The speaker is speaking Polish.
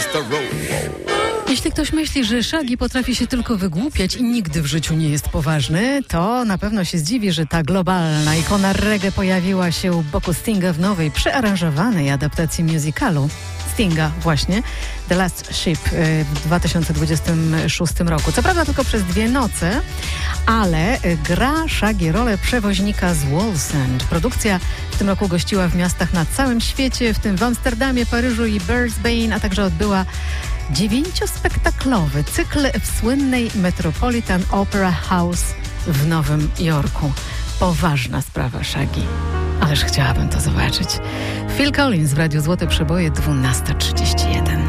the road. Jeśli ktoś myśli, że Shaggy potrafi się tylko wygłupiać i nigdy w życiu nie jest poważny, to na pewno się zdziwi, że ta globalna ikona reggae pojawiła się u boku Stinga w nowej, przearanżowanej adaptacji musicalu Stinga właśnie, The Last Ship w 2026 roku. Co prawda tylko przez 2 noce, ale gra Shaggy rolę przewoźnika z Wallsend. Produkcja w tym roku gościła w miastach na całym świecie, w tym w Amsterdamie, Paryżu i Brisbane, a także odbyła 9-spektaklowy cykl w słynnej Metropolitan Opera House w Nowym Jorku. Poważna sprawa, Shaggy. Ależ chciałabym to zobaczyć. Phil Collins w Radiu Złote Przeboje, 12:31.